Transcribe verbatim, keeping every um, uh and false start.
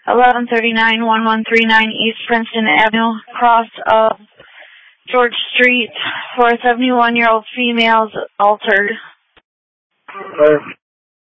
eleven thirty-nine, eleven thirty-nine East Princeton Avenue, cross of George Street, for a seventy-one-year-old female's altered. Okay.